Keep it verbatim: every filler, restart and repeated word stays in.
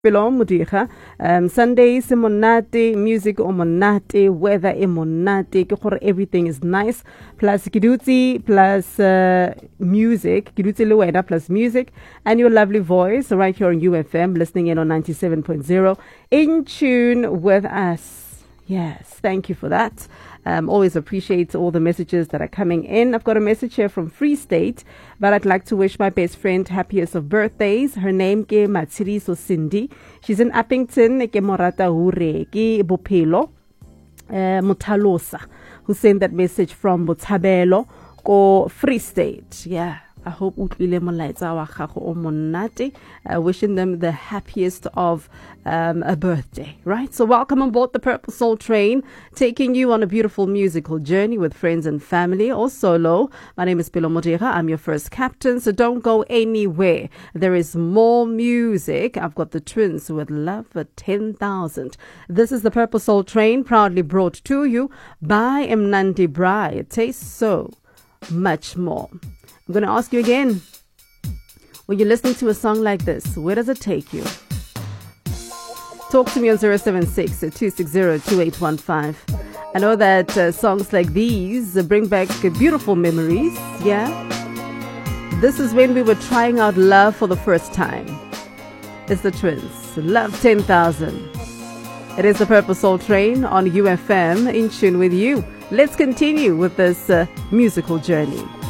Pelo Modiga. Um, Sundays monate, music o monate, weather e monate, ke gore everything is nice. Plus kiduti, plus uh, music, kiduti le wena plus music, and your lovely voice right here on U F M, listening in on ninety-seven point zero, in tune with us. Yes, thank you for that. Um, always appreciate all the messages that are coming in. I've got a message here from Free State, but I'd like to wish my best friend happiest of birthdays. Her name ke Matsiriso Cindy. She's in Uppington, ke Morata Hure, ke Bopelo, uh, Mutalosa, who sent that message from Botshabelo, ko Free State. Yeah. I hope utlile molaetsa wa gago o monate. Uh, wishing them the happiest of um, a birthday, right? So welcome on board the Purple Soul Train, taking you on a beautiful musical journey with friends and family or solo. My name is Pelo Modiga. I'm your first captain, so don't go anywhere. There is more music. I've got the twins with Love for ten thousand. This is the Purple Soul Train, proudly brought to you by Mnandi Braai. It tastes so much more. I'm going to ask you again, when you're listening to a song like this, where does it take you? Talk to me on zero seven six, two six zero, two eight one five. I know that uh, songs like these bring back beautiful memories, yeah? This is when we were trying out love for the first time. It's the twins, Love ten thousand. It is the Purple Soul Train on U F M, in tune with you. Let's continue with this uh, musical journey.